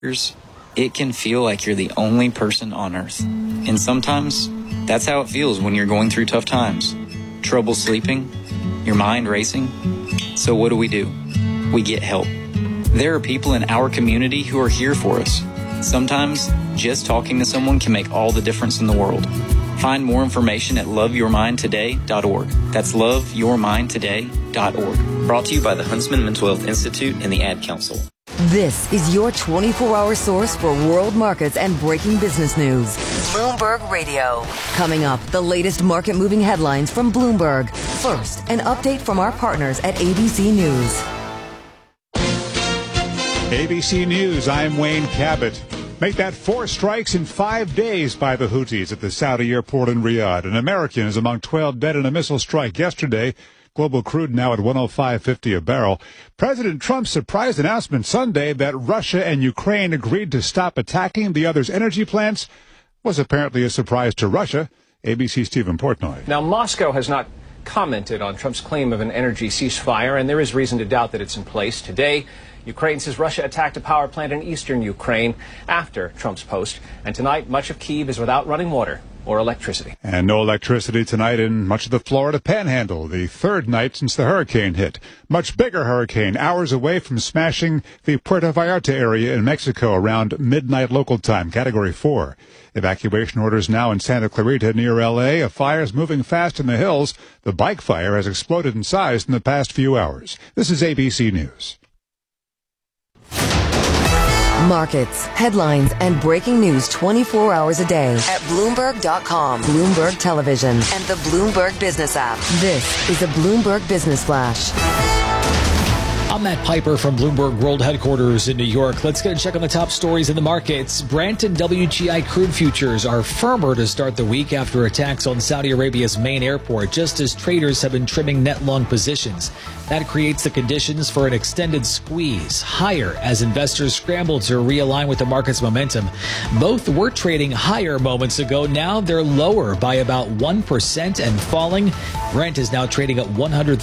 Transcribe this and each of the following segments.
it can feel like you're the only person on earth. And sometimes that's how it feels when you're going through tough times. Trouble sleeping, your mind racing. So what do? We get help. There are people in our community who are here for us. Sometimes just talking to someone can make all the difference in the world. Find more information at loveyourmindtoday.org. That's loveyourmindtoday.org. Brought to you by the Huntsman Mental Health Institute and the Ad Council. This is your 24-hour source for world markets and breaking business news. Bloomberg Radio. Coming up, the latest market-moving headlines from Bloomberg. First, an update from our partners at ABC News. ABC News, I'm Wayne Cabot. Make that 4 strikes in 5 days by the Houthis at the Saudi airport in Riyadh. An American is among 12 dead in a missile strike yesterday. Global crude now at $105.50 a barrel. President Trump's surprise announcement Sunday that Russia and Ukraine agreed to stop attacking the other's energy plants was apparently a surprise to Russia. ABC's Stephen Portnoy. Now, Moscow has not commented on Trump's claim of an energy ceasefire, and there is reason to doubt that it's in place. Today, Ukraine says Russia attacked a power plant in eastern Ukraine after Trump's post. And tonight, much of Kyiv is without running water or electricity. And no electricity tonight in much of the Florida Panhandle, the third night since the hurricane hit. Much bigger hurricane, hours away from smashing the Puerto Vallarta area in Mexico around midnight local time, Category 4. Evacuation orders now in Santa Clarita near L.A. A fire is moving fast in the hills. The bike fire has exploded in size in the past few hours. This is ABC News. Markets, headlines, and breaking news 24 hours a day at Bloomberg.com, Bloomberg Television, and the Bloomberg Business app. This is a Bloomberg Business Flash. I'm Matt Piper from Bloomberg World Headquarters in New York. Let's get a check on the top stories in the markets. Brent and WTI crude futures are firmer to start the week after attacks on Saudi Arabia's main airport, just as traders have been trimming net long positions. That creates the conditions for an extended squeeze higher as investors scramble to realign with the market's momentum. Both were trading higher moments ago. Now they're lower by about 1% and falling. Brent is now trading at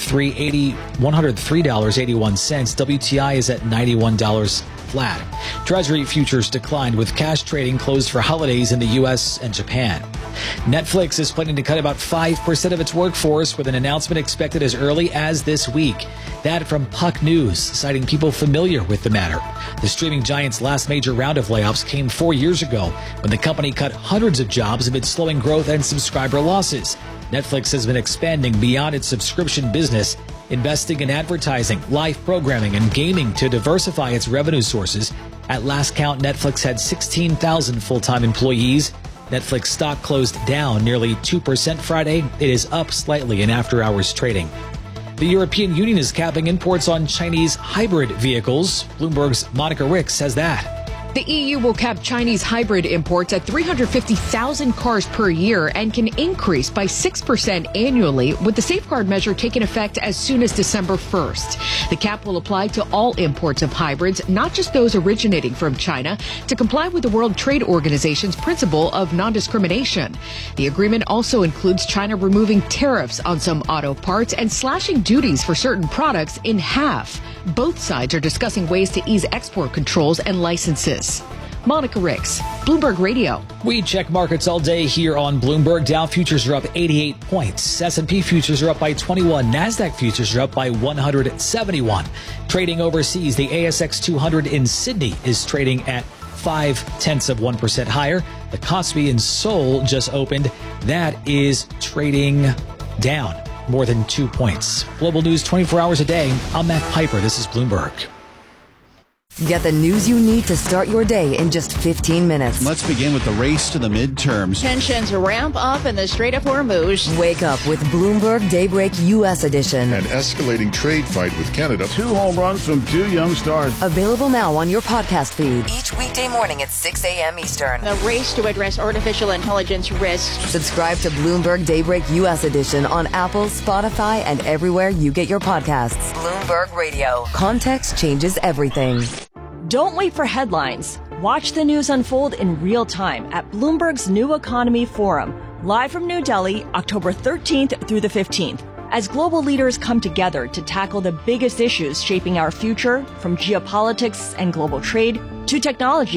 $103.81. WTI is at $91 flat. Treasury futures declined with cash trading closed for holidays in the U.S. and Japan. Netflix is planning to cut about 5% of its workforce with an announcement expected as early as this week. That from Puck News, citing people familiar with the matter. The streaming giant's last major round of layoffs came 4 years ago when the company cut hundreds of jobs amid slowing growth and subscriber losses. Netflix has been expanding beyond its subscription business, investing in advertising, live programming, and gaming to diversify its revenue sources. At last count, Netflix had 16,000 full-time employees. Netflix stock closed down nearly 2% Friday. It is up slightly in after-hours trading. The European Union is capping imports on Chinese hybrid vehicles. Bloomberg's Monica Ricks says that. The EU will cap Chinese hybrid imports at 350,000 cars per year and can increase by 6% annually, with the safeguard measure taking effect as soon as December 1st. The cap will apply to all imports of hybrids, not just those originating from China, to comply with the World Trade Organization's principle of non-discrimination. The agreement also includes China removing tariffs on some auto parts and slashing duties for certain products in half. Both sides are discussing ways to ease export controls and licenses. Monica Ricks, Bloomberg Radio. We check markets all day here on Bloomberg. Dow futures are up 88 points. S&P futures are up by 21. NASDAQ futures are up by 171. Trading overseas, the ASX 200 in Sydney is trading at 0.5% higher. The Kospi in Seoul just opened. That is trading down more than 2 points. Global news 24 hours a day. I'm Matt Piper. This is Bloomberg. Get the news you need to start your day in just 15 minutes. Let's begin with the race to the midterms. Tensions ramp up in the Strait of Hormuz. Wake up with Bloomberg Daybreak U.S. Edition. An escalating trade fight with Canada. 2 home runs from 2 young stars. Available now on your podcast feed. Each weekday morning at 6 a.m. Eastern. The race to address artificial intelligence risks. Subscribe to Bloomberg Daybreak U.S. Edition on Apple, Spotify, and everywhere you get your podcasts. Bloomberg Radio. Context changes everything. Don't wait for headlines. Watch the news unfold in real time at Bloomberg's New Economy Forum, live from New Delhi, October 13th through the 15th. As global leaders come together to tackle the biggest issues shaping our future, from geopolitics and global trade to technology